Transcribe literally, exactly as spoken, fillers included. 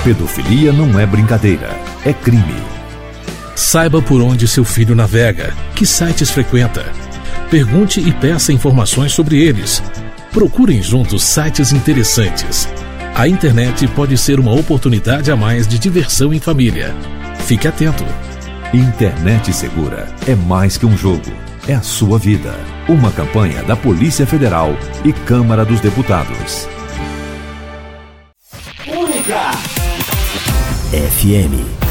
Pedofilia não é brincadeira, é crime. Saiba por onde seu filho navega, que sites frequenta. Pergunte e peça informações sobre eles. Procurem juntos sites interessantes. A internet pode ser uma oportunidade a mais de diversão em família. Fique atento. Internet Segura é mais que um jogo, é a sua vida. Uma campanha da Polícia Federal e Câmara dos Deputados. Única F M.